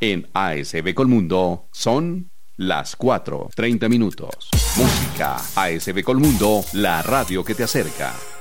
En ASB Colmundo son las 4:30. Música. ASB Colmundo, la radio que te acerca.